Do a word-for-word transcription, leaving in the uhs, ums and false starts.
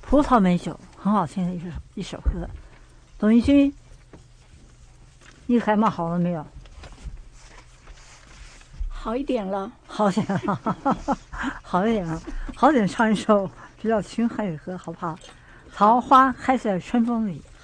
葡萄美酒，很好听的一首一首歌。董一军，你海马好了没有？ 好一点了， 好点了，好一点了，好点唱一首比较轻快的歌，好不好？桃花开在春风里。